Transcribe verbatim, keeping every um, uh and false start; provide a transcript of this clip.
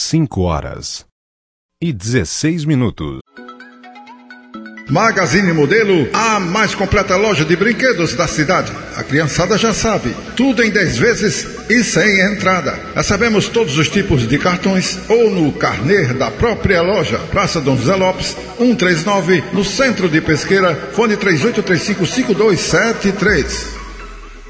cinco horas e dezesseis minutos. Magazine Modelo, a mais completa loja de brinquedos da cidade. A criançada já sabe, tudo em dez vezes e sem entrada. Recebemos todos os tipos de cartões ou no carnê da própria loja. Praça Dom José Lopes, cento e trinta e nove, no centro de Pesqueira. Fone três oito três cinco, cinco dois sete três.